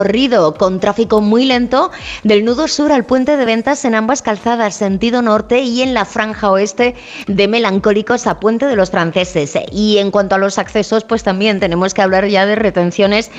recorrido con tráfico muy lento del nudo sur al puente de ventas en ambas calzadas, sentido norte, y en la franja oeste de Melancólicos a Puente de los Franceses. Y en cuanto a los accesos, pues también tenemos que hablar ya de retenciones